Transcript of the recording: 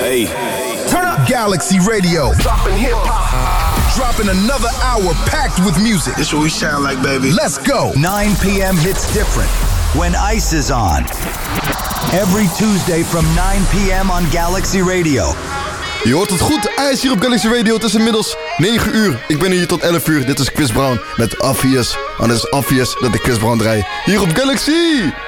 Hey. Turn up Galaxy Radio. Dropping hip-hop. Dropping another hour packed with music. This what we sound like, baby. Let's go. 9 p.m. hits different when Ice is on. Every Tuesday from 9 p.m. on Galaxy Radio. Je hoort het goed, IJs hier op Galaxy Radio. Het is inmiddels 9 uur. Ik ben hier tot 11 uur. Dit is Chris Brown met Obvious. En het is obvious dat ik Chris Brown draai. Hier op Galaxy.